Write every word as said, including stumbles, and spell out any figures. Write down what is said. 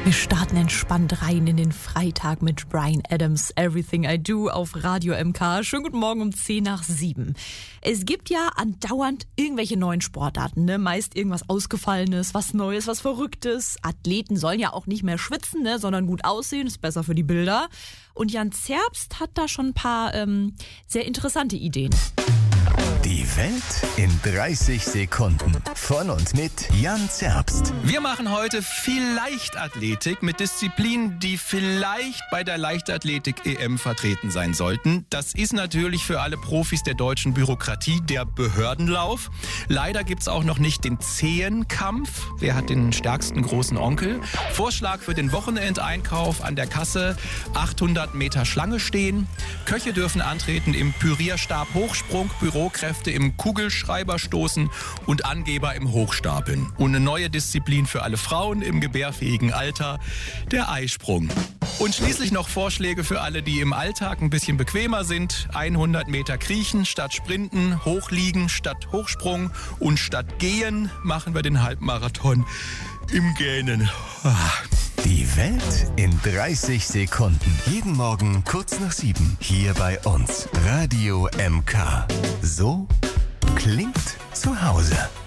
Wir starten entspannt rein in den Freitag mit Bryan Adams, Everything I Do auf Radio M K. Schönen guten Morgen um zehn nach sieben. Es gibt ja andauernd irgendwelche neuen Sportarten, ne? Meist irgendwas Ausgefallenes, was Neues, was Verrücktes. Athleten sollen ja auch nicht mehr schwitzen, ne? Sondern gut aussehen, ist besser für die Bilder. Und Jan Zerbst hat da schon ein paar ähm, sehr interessante Ideen. Die Welt in dreißig Sekunden. Von und mit Jan Zerbst. Wir machen heute viel Leichtathletik mit Disziplinen, die vielleicht bei der Leichtathletik-E M vertreten sein sollten. Das ist natürlich für alle Profis der deutschen Bürokratie der Behördenlauf. Leider gibt's auch noch nicht den Zehenkampf. Wer hat den stärksten großen Onkel? Vorschlag für den Wochenendeinkauf: an der Kasse achthundert Meter Schlange stehen. Köche dürfen antreten im Pürierstab Hochsprung, Bürokräfte im Kugelschreiber stoßen und Angeber im Hochstapeln. Und eine neue Disziplin für alle Frauen im gebärfähigen Alter: der Eisprung. Und schließlich noch Vorschläge für alle, die im Alltag ein bisschen bequemer sind: hundert Meter kriechen statt sprinten, hochliegen statt Hochsprung und statt gehen machen wir den Halbmarathon im Gähnen. Die Welt in dreißig Sekunden. Jeden Morgen kurz nach sieben. Hier bei uns. Radio M K. So klingt zu Hause.